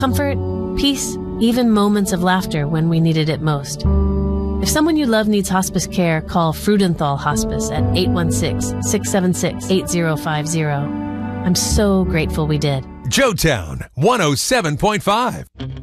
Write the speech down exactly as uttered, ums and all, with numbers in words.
Comfort, peace, even moments of laughter when we needed it most. If someone you love needs hospice care, call Freudenthal Hospice at eight one six, six seven six, eight zero five zero. I'm so grateful we did. Joetown one oh seven point five.